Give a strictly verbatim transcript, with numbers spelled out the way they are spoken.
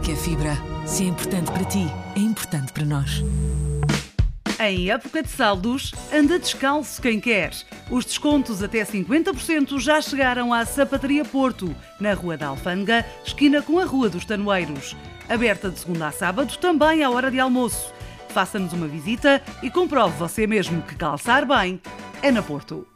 que é fibra. Se é importante para ti, é importante para nós. Em época de saldos, anda descalço quem quer. Os descontos até cinquenta por cento já chegaram à Sapataria Porto, na Rua da Alfândega, esquina com a Rua dos Tanoeiros. Aberta de segunda a sábado, também à hora de almoço. Faça-nos uma visita e comprove você mesmo que calçar bem é na Porto.